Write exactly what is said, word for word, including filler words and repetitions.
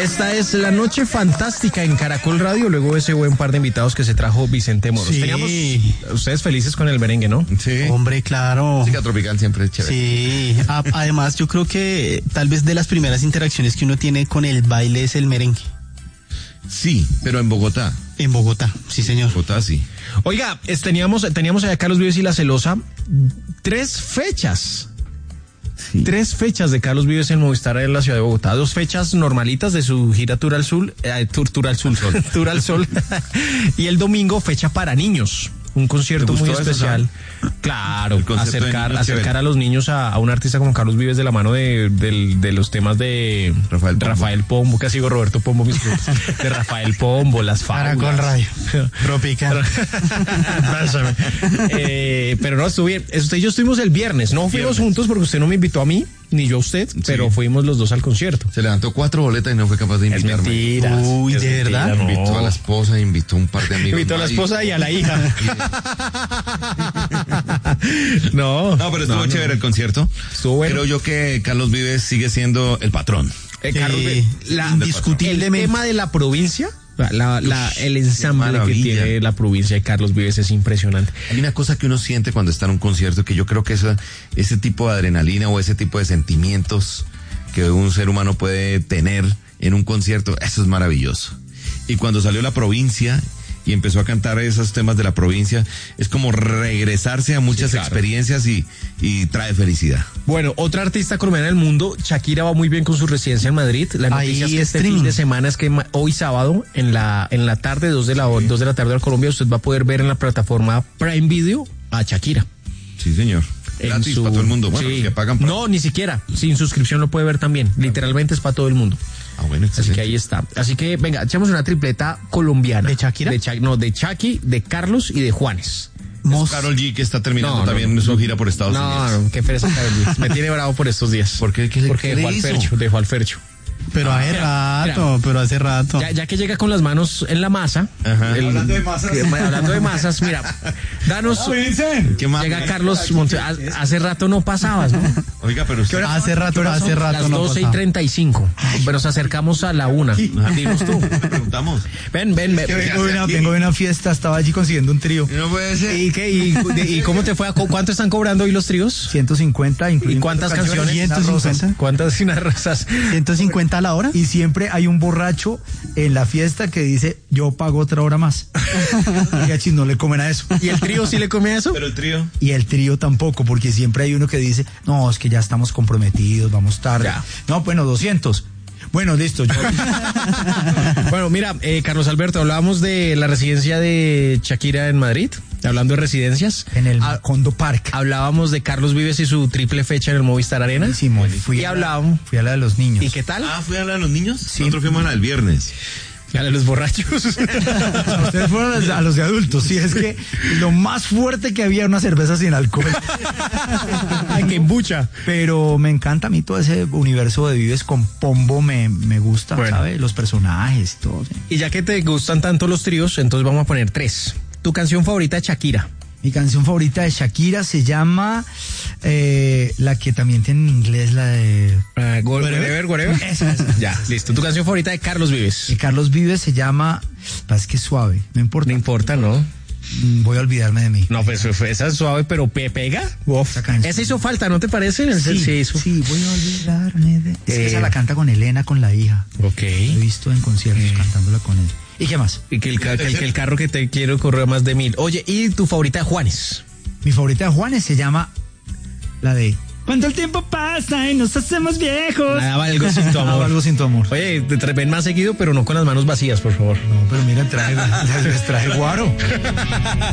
Esta es la noche fantástica en Caracol Radio, luego de ese buen par de invitados que se trajo Vicente Moros. Sí. Teníamos ustedes felices con el merengue, ¿no? Sí. Hombre, claro. Música tropical siempre es chévere. Sí. A- además, yo creo que tal vez de las primeras interacciones que uno tiene con el baile es el merengue. Sí, pero en Bogotá. En Bogotá, sí, señor. Bogotá sí. Oiga, es- teníamos, teníamos allá a Carlos Vives y La Celosa, tres fechas. Sí. Tres fechas de Carlos Vives en Movistar en la ciudad de Bogotá. Dos fechas normalitas de su gira Tour al Sol, eh, Tour, Tour al Sol, Tour al Sol. Y el domingo fecha para niños. Un concierto ¿Te muy gustó eso, especial. Sam? Claro, El concepto de acercar, niños, acercar chévere. a los niños a, a un artista como Carlos Vives de la mano de, del- de los temas de Rafael Pombo. Rafael Pombo, casi digo Roberto Pombo, mis frutos. De Rafael Pombo, las fábulas. Caracol Radio. Tropical. Pásame. Eh, pero no, estuvo bien. Usted y yo estuvimos el viernes. No fuimos Viernes. juntos porque usted no me invitó a mí, ni yo a usted, pero fuimos los dos al concierto. Se levantó cuatro boletas y no fue capaz de Es invitarme. mentira. Uy, es ¿de mentira, verdad? no. Invitó a la esposa, invitó un par de amigos. Invitó a la más y- esposa y a la hija. No. No, pero estuvo no, no. chévere el concierto. Estuvo bueno. Creo yo que Carlos Vives sigue siendo el patrón. Eh, Sí, Carlos, Vives, la, indiscutiblemente. el tema de la provincia, la, la- el ensamble que maravilla. tiene la provincia de Carlos Vives es impresionante. Hay una cosa que uno siente cuando está en un concierto que yo creo que esa, ese tipo de adrenalina o ese tipo de sentimientos que un ser humano puede tener en un concierto, eso es maravilloso. Y cuando salió La Provincia y empezó a cantar esos temas de la provincia, es como regresarse a muchas Sí, claro. experiencias y, y trae felicidad. Bueno, otra artista colombiana del mundo, Shakira, va muy bien con su residencia en Madrid. La Ahí noticia es que este streaming. fin de semana es que ma- hoy sábado, en la, en la tarde, dos de la, dos de la tarde de Colombia, usted va a poder ver en la plataforma Prime Video a Shakira. Sí, señor. En Gratis su- para todo el mundo. Bueno, sí. que pagan por... No, ni siquiera. Sin suscripción lo puede ver también. Literalmente es para todo el mundo. Ah, bueno, Así excelente. que ahí está. Así que, venga, echamos una tripleta colombiana. ¿De Shakira? De Cha- no, de Shaki, de Carlos y de Juanes. Mos- Karol G que está terminando No, no, también no. su gira por Estados No, Unidos. no, qué fresa Karol G. Me tiene bravo por estos días. ¿Por qué? ¿Qué le- Porque qué dejó le al hizo? Fercho, dejó al Fercho. Pero hace mira, rato, pero hace rato. Ya, ya que llega con las manos en la masa. Ajá. el- Hablando de masas. que- hablando de masas, mira, danos. ¿Qué más? Llega Carlos Monte. ha- Hace rato no pasabas, ¿no? Oiga, pero usted... Hace rato, hace rato Las no doce y pasaba. treinta y cinco. Pero nos acercamos a la una. Dinos tú. Le preguntamos. Ven, ven, ven. Vengo de, una, vengo de una fiesta, estaba allí consiguiendo un trío. No puede ser. ¿Y qué? ¿Y, y cómo te fue? ¿Cu- ¿Cuánto están cobrando hoy los tríos? ciento cincuenta, ¿Y incluyendo cuántas canciones? unas rosas. ciento cincuenta. ¿Cuántas unas rosas? ¿ciento cincuenta a la hora? Y siempre hay un borracho en la fiesta que dice, yo pago otra hora más. Y achis, no le comen a eso. ¿Y el trío sí le come a eso? Pero el trío... Y el trío tampoco, porque siempre hay uno que dice, no, es que ya estamos comprometidos, vamos tarde. Ya. No, bueno, doscientos. Bueno, listo. yo- Bueno, mira, eh, Carlos Alberto, hablábamos de la residencia de Shakira en Madrid, hablando de residencias. en el Ah, Condo Park. hablábamos de Carlos Vives y su triple fecha en el Movistar Arena. Buenísimo. Fui Y a la- hablábamos. Fui a la de los niños. ¿Y qué tal? Ah, ¿fue a la de los niños? Nosotros fuimos a la del viernes. A los borrachos. Ustedes fueron a los- a los de adultos. Sí, es que lo más fuerte que había era una cerveza sin alcohol. Ay, que embucha. Pero me encanta a mí todo ese universo de Vives con Pombo, me, me gusta, Bueno. ¿sabes? Los personajes y todo. Sí. Y ya que te gustan tanto los tríos, entonces vamos a poner tres. Tu canción favorita de Shakira. Mi canción favorita de Shakira se llama eh, la que también tiene en inglés, la de, Uh, whatever, whatever. Esa, esa. Ya, listo. Tu canción favorita de Carlos Vives. de Carlos Vives se llama, es que es suave, no importa. No importa, ¿no? Mm, Voy a olvidarme de mí. No, pues fue- esa es suave, pero pe- pega. Uf. Esa canción. Esa hizo falta, ¿no te parece? En el- Sí, hizo. sí, voy a olvidarme de... Es que Eh. esa la canta con Elena, con la hija. Ok. He visto en conciertos cantándola con él. ¿Y qué más? Y que el, ca- que el, que el carro que te quiero corre más de mil. Oye, ¿y tu favorita de Juanes? Mi favorita de Juanes se llama la de Cuando el tiempo pasa y nos hacemos viejos. Nada, algo sin tu Ah, amor. algo sin tu amor. Oye, te tra- ven más seguido, pero no con las manos vacías, por favor. No, pero mira, traje, les traje guaro.